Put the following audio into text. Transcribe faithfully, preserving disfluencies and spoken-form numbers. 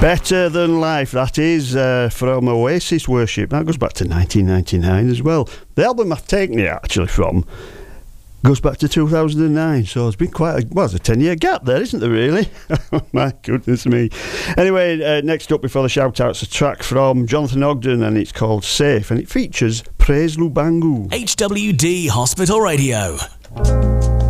Better Than Life, that is uh, from Oasis Worship. That goes back to nineteen ninety-nine as well. The album I've taken it actually from goes back to two thousand nine, so it's been quite a, well, it's a ten year gap there, isn't there, really? My goodness me. Anyway, uh, next up before the shout outs, a track from Jonathan Ogden, and it's called Safe, and it features Praise Lubangu. H W D Hospital Radio.